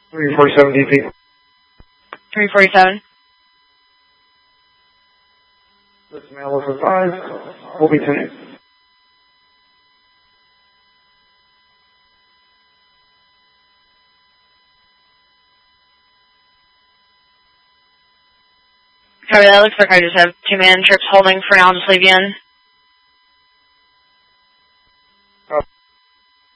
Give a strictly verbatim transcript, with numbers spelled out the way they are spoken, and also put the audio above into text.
three forty-seven D P. three forty-seven. This male was advised. Will be tonight. Copy that. Looks like I just have two-man trips holding for now. I'll just leave you in.